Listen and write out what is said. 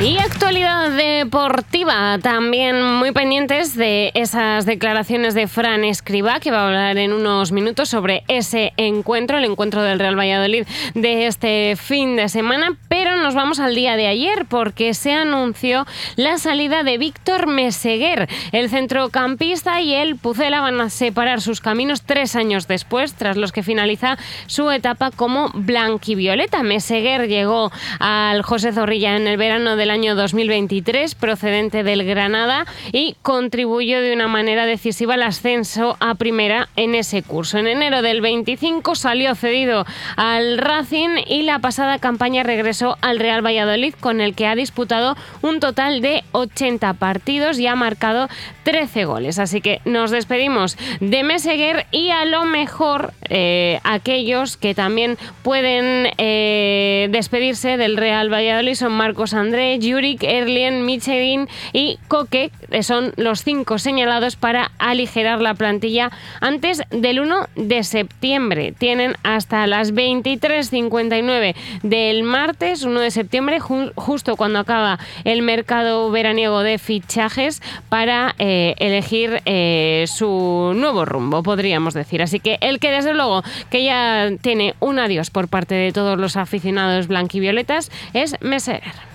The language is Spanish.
Y actualidad deportiva, también muy pendientes de esas declaraciones de Fran Escribá, que va a hablar en unos minutos sobre ese encuentro, el encuentro del Real Valladolid de este fin de semana. Pero nos vamos al día de ayer, porque se anunció la salida de Víctor Meseguer. El centrocampista y el Pucela van a separar sus caminos 3 años después, tras los que finaliza su etapa como blanquivioleta. Meseguer llegó al José Zorrilla en el verano del año 2023, procedente del Granada, y contribuyó de una manera decisiva al ascenso a primera en ese curso. En enero del 25 salió cedido al Racing y la pasada campaña regresó al Real Valladolid, con el que ha disputado un total de 80 partidos y ha marcado 13 goles. Así que nos despedimos de Meseguer, y a lo mejor aquellos que también pueden despedirse del Real Valladolid son Marcos André, Juric, Erlien, Michelin y Coque. Son los 5 señalados para aligerar la plantilla antes del 1 de septiembre. Tienen hasta las 23:59 del martes 1 de septiembre, justo cuando acaba el mercado veraniego de fichajes, para elegir su nuevo rumbo, podríamos decir. Así que el que desde luego que ya tiene un adiós por parte de todos los aficionados blanquivioletas es Meseguer.